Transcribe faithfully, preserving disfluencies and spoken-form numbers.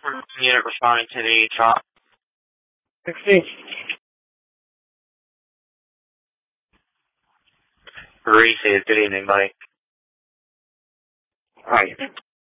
Unit responding to the top. sixteen. Receive. Good evening, buddy. Hi.